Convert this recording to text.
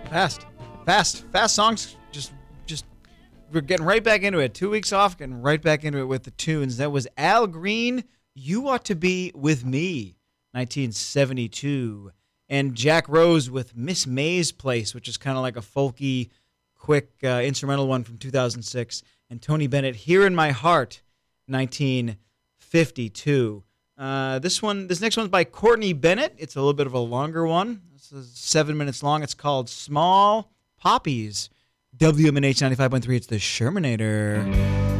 Fast songs. Just we're getting right back into it. 2 weeks off, getting right back into it with the tunes. That was Al Green, You Ought to Be With Me, 1972. And Jack Rose with Miss May's Place, which is kind of like a folky, quick instrumental one from 2006. And Tony Bennett, Here in My Heart, 1952. This next one's by Courtney Bennett. It's a little bit of a longer one. This is 7 minutes long. It's called Small Poppies. WMNH 95.3. It's the Shermanator.